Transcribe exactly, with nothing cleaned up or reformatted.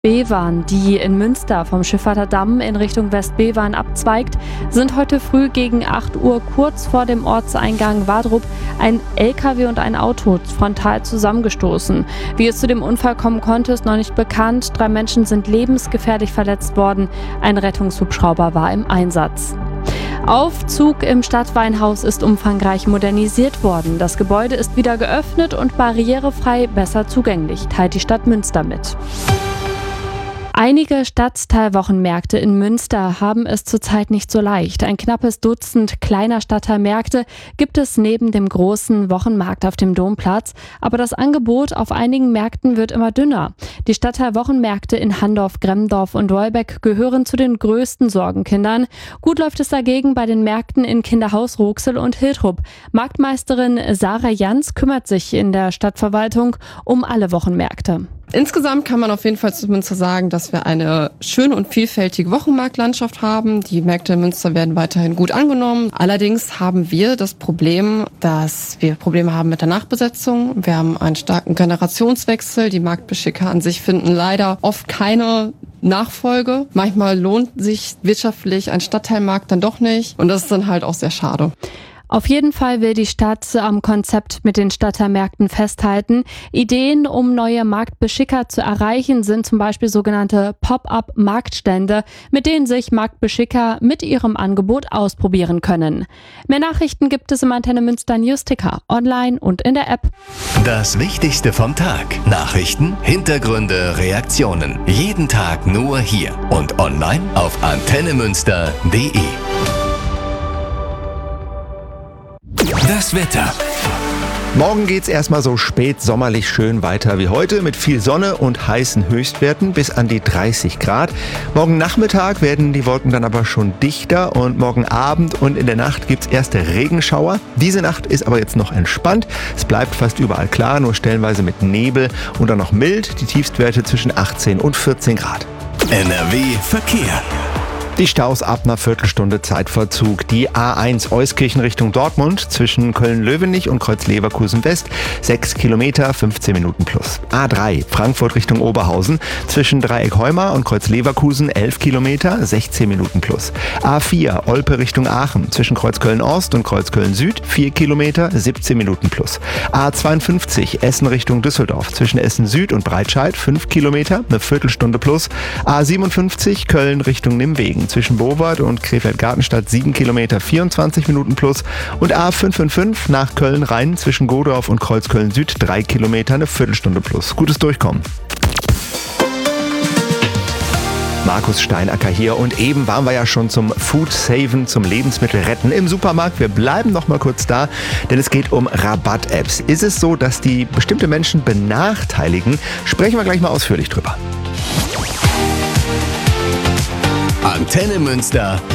B-Bahn, die in Münster vom Schiffacher Damm in Richtung West-Bevern abzweigt, sind heute früh gegen acht Uhr kurz vor dem Ortseingang Wadrup ein L K W und ein Auto frontal zusammengestoßen. Wie es zu dem Unfall kommen konnte, ist noch nicht bekannt. Drei Menschen sind lebensgefährlich verletzt worden. Ein Rettungshubschrauber war im Einsatz. Aufzug im Stadtweinhaus ist umfangreich modernisiert worden. Das Gebäude ist wieder geöffnet und barrierefrei besser zugänglich, teilt die Stadt Münster mit. Einige Stadtteilwochenmärkte in Münster haben es zurzeit nicht so leicht. Ein knappes Dutzend kleiner Stadtteilmärkte gibt es neben dem großen Wochenmarkt auf dem Domplatz. Aber das Angebot auf einigen Märkten wird immer dünner. Die Stadtteilwochenmärkte in Handorf, Gremmdorf und Dolbeck gehören zu den größten Sorgenkindern. Gut läuft es dagegen bei den Märkten in Kinderhaus, Roxel und Hiltrup. Marktmeisterin Sarah Jans kümmert sich in der Stadtverwaltung um alle Wochenmärkte. Insgesamt kann man auf jeden Fall zu Münster sagen, dass wir eine schöne und vielfältige Wochenmarktlandschaft haben. Die Märkte in Münster werden weiterhin gut angenommen. Allerdings haben wir das Problem, dass wir Probleme haben mit der Nachbesetzung. Wir haben einen starken Generationswechsel. Die Marktbeschicker an sich finden leider oft keine Nachfolge. Manchmal lohnt sich wirtschaftlich ein Stadtteilmarkt dann doch nicht. Und das ist dann halt auch sehr schade. Auf jeden Fall will die Stadt am Konzept mit den Stadtteilmärkten festhalten. Ideen, um neue Marktbeschicker zu erreichen, sind zum Beispiel sogenannte Pop-up-Marktstände, mit denen sich Marktbeschicker mit ihrem Angebot ausprobieren können. Mehr Nachrichten gibt es im Antenne Münster Newsticker, online und in der App. Das Wichtigste vom Tag. Nachrichten, Hintergründe, Reaktionen. Jeden Tag nur hier und online auf antennemünster punkt de. Das Wetter. Morgen geht's erstmal so spät sommerlich schön weiter wie heute mit viel Sonne und heißen Höchstwerten bis an die dreißig Grad. Morgen Nachmittag werden die Wolken dann aber schon dichter und morgen Abend und in der Nacht gibt's erste Regenschauer. Diese Nacht ist aber jetzt noch entspannt. Es bleibt fast überall klar, nur stellenweise mit Nebel und dann noch mild. Die Tiefstwerte zwischen achtzehn und vierzehn Grad. N R W Verkehr. Die Staus ab einer Viertelstunde Zeitverzug. Die A eins Euskirchen Richtung Dortmund zwischen Köln-Löwenich und Kreuz-Leverkusen West. sechs Kilometer, fünfzehn Minuten plus. A drei Frankfurt Richtung Oberhausen zwischen Dreieck-Heumar und Kreuz-Leverkusen elf Kilometer, sechzehn Minuten plus. A vier Olpe Richtung Aachen zwischen Kreuzköln-Ost und Kreuzköln-Süd vier Kilometer, siebzehn Minuten plus. A zweiundfünfzig Essen Richtung Düsseldorf zwischen Essen-Süd und Breitscheid fünf Kilometer, eine Viertelstunde plus. A siebenundfünfzig Köln Richtung Nimwegen zwischen Bowart und Krefeld-Gartenstadt sieben Kilometer, vierundzwanzig Minuten plus. Und A fünfundfünfzig nach Köln-Rhein zwischen Godorf und Kreuzköln-Süd drei Kilometer, eine Viertelstunde plus. Gutes Durchkommen. Markus Steinacker hier und eben waren wir ja schon zum Food Saven, zum Lebensmittel retten im Supermarkt. Wir bleiben noch mal kurz da, denn es geht um Rabatt-Apps. Ist es so, dass die bestimmte Menschen benachteiligen? Sprechen wir gleich mal ausführlich drüber. Antenne Münster.